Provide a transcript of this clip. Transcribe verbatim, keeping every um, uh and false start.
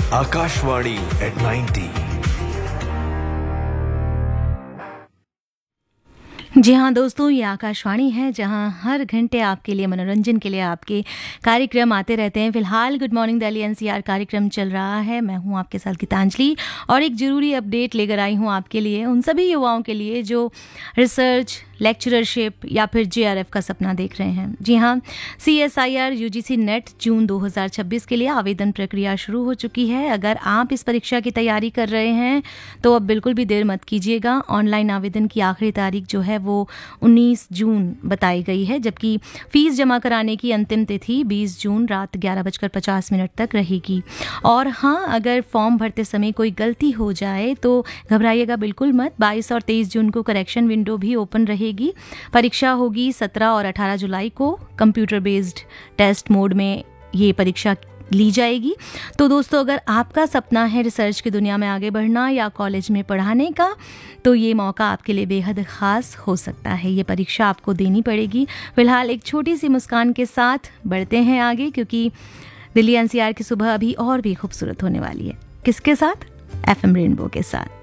Akashvani eight ninety. जी हाँ दोस्तों, ये आकाशवाणी है जहाँ हर घंटे आपके लिए मनोरंजन के लिए आपके कार्यक्रम आते रहते हैं। फिलहाल गुड मॉर्निंग दिल्ली एनसीआर कार्यक्रम चल रहा है। मैं हूँ आपके साथ गीतांजलि और एक ज़रूरी अपडेट लेकर आई हूँ आपके लिए, उन सभी युवाओं के लिए जो रिसर्च, लेक्चररशिप या फिर जेआरएफ का सपना देख रहे हैं। जी हाँ, सीएसआईआर यूजीसी नेट जून दो हज़ार छब्बीस के लिए आवेदन प्रक्रिया शुरू हो चुकी है। अगर आप इस परीक्षा की तैयारी कर रहे हैं तो अब बिल्कुल भी देर मत कीजिएगा। ऑनलाइन आवेदन की आखिरी तारीख जो है वो उन्नीस जून बताई गई है, जबकि फीस जमा कराने की अंतिम तिथि बीस जून रात ग्यारह बजकर पचास मिनट तक रहेगी। और हाँ, अगर फॉर्म भरते समय कोई गलती हो जाए तो घबराइएगा बिल्कुल मत। बाईस और तेईस जून को करेक्शन विंडो भी ओपन रहेगी। परीक्षा होगी सत्रह और अठारह जुलाई को। कंप्यूटर बेस्ड टेस्ट मोड में ये परीक्षा ली जाएगी। तो दोस्तों, अगर आपका सपना है रिसर्च की दुनिया में आगे बढ़ना या कॉलेज में पढ़ाने का, तो ये मौका आपके लिए बेहद ख़ास हो सकता है। ये परीक्षा आपको देनी पड़ेगी। फिलहाल एक छोटी सी मुस्कान के साथ बढ़ते हैं आगे, क्योंकि दिल्ली एनसीआर की सुबह अभी और भी खूबसूरत होने वाली है। किसके साथ? एफएम रेनबो के साथ।